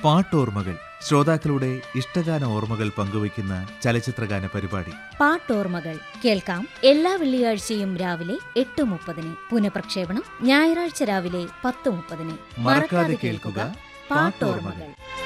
പാട്ടോർമ്മകൾ, ശ്രോതാക്കളുടെ ഇഷ്ടഗാന ഓർമ്മകൾ പങ്കുവയ്ക്കുന്ന ചലച്ചിത്രഗാന പരിപാടി. പാട്ടോർമ്മകൾ കേൾക്കാം എല്ലാ വെള്ളിയാഴ്ചയും രാവിലെ 8:30. പുനഃപ്രക്ഷേപണം ഞായറാഴ്ച രാവിലെ 10:30. മറക്കാതെ കേൾക്കുക പാട്ടോർമ്മകൾ.